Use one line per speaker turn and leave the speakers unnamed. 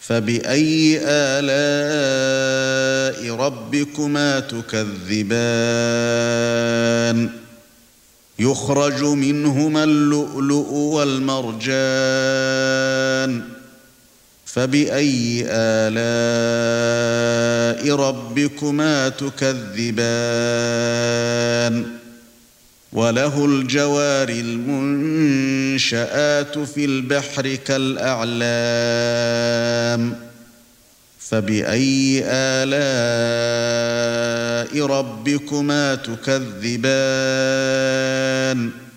فبأي آلاء ربكما تكذبان يخرج منهما اللؤلؤ والمرجان فبأي آلاء ربكما تكذبان وله الجوار المنشآت في البحر كالأعلام فبأي آلاء ربكما تكذبان